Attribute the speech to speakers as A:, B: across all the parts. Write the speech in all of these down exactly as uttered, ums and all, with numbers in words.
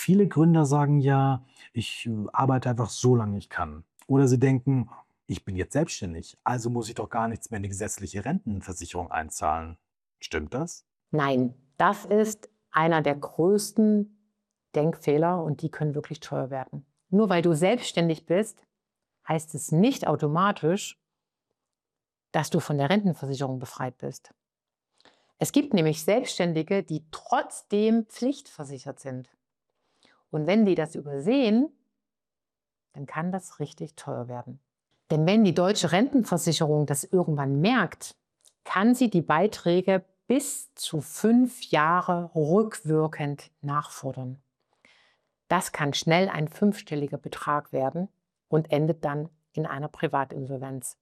A: Viele Gründer sagen ja, ich äh, arbeite einfach so lange ich kann. Oder sie denken, ich bin jetzt selbstständig, also muss ich doch gar nichts mehr in die gesetzliche Rentenversicherung einzahlen. Stimmt das?
B: Nein, das ist einer der größten Denkfehler und die können wirklich teuer werden. Nur weil du selbstständig bist, heißt es nicht automatisch, dass du von der Rentenversicherung befreit bist. Es gibt nämlich Selbstständige, die trotzdem pflichtversichert sind. Und wenn die das übersehen, dann kann das richtig teuer werden. Denn wenn die deutsche Rentenversicherung das irgendwann merkt, kann sie die Beiträge bis zu fünf Jahre rückwirkend nachfordern. Das kann schnell ein fünfstelliger Betrag werden und endet dann in einer Privatinsolvenz.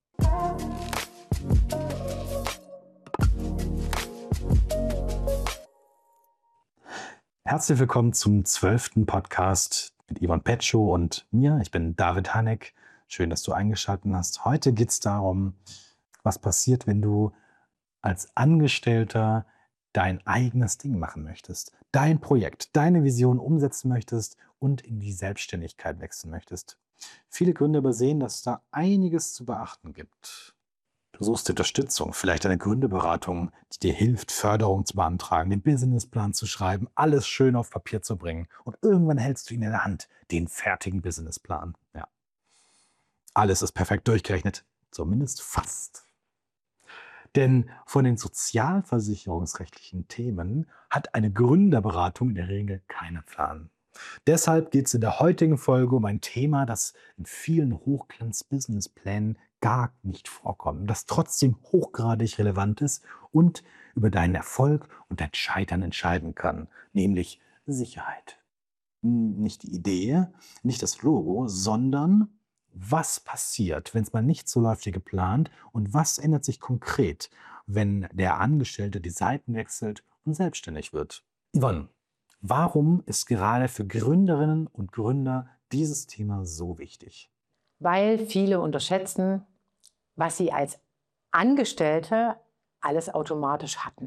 A: Herzlich willkommen zum zwölften Podcast mit Ivan Petschow und mir. Ich bin David Haneck. Schön, dass du eingeschaltet hast. Heute geht es darum, was passiert, wenn du als Angestellter dein eigenes Ding machen möchtest, dein Projekt, deine Vision umsetzen möchtest und in die Selbstständigkeit wechseln möchtest. Viele Gründer übersehen, dass es da einiges zu beachten gibt. Du suchst Unterstützung, vielleicht eine Gründerberatung, die dir hilft, Förderung zu beantragen, den Businessplan zu schreiben, alles schön auf Papier zu bringen. Und irgendwann hältst du ihn in der Hand, den fertigen Businessplan. Ja, alles ist perfekt durchgerechnet, zumindest fast. Denn von den sozialversicherungsrechtlichen Themen hat eine Gründerberatung in der Regel keinen Plan. Deshalb geht es in der heutigen Folge um ein Thema, das in vielen Hochglanz-Businessplänen gar nicht vorkommt, das trotzdem hochgradig relevant ist und über deinen Erfolg und dein Scheitern entscheiden kann, nämlich Sicherheit. Nicht die Idee, nicht das Logo, sondern was passiert, wenn es mal nicht so läuft wie geplant und was ändert sich konkret, wenn der Angestellte die Seiten wechselt und selbstständig wird. Yvonne, warum ist gerade für Gründerinnen und Gründer dieses Thema so wichtig?
B: Weil viele unterschätzen, was sie als Angestellte alles automatisch hatten.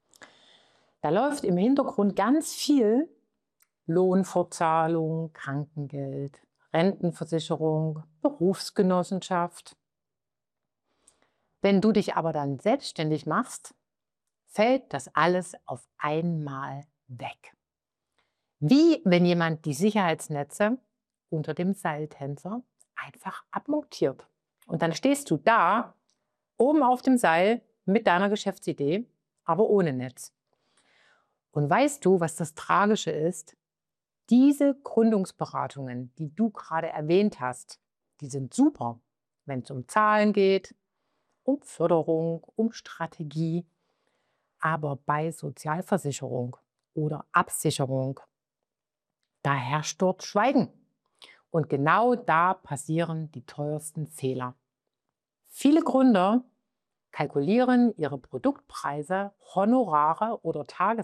B: Da läuft im Hintergrund ganz viel Lohnfortzahlung, Krankengeld, Rentenversicherung, Berufsgenossenschaft. Wenn du dich aber dann selbstständig machst, fällt das alles auf einmal weg. Wie wenn jemand die Sicherheitsnetze unter dem Seiltänzer einfach abmontiert. Und dann stehst du da, oben auf dem Seil mit deiner Geschäftsidee, aber ohne Netz. Und weißt du, was das Tragische ist? Diese Gründungsberatungen, die du gerade erwähnt hast, die sind super, wenn es um Zahlen geht, um Förderung, um Strategie. Aber bei Sozialversicherung oder Absicherung, da herrscht dort Schweigen. Und genau da passieren die teuersten Fehler. Viele Gründer kalkulieren ihre Produktpreise, Honorare oder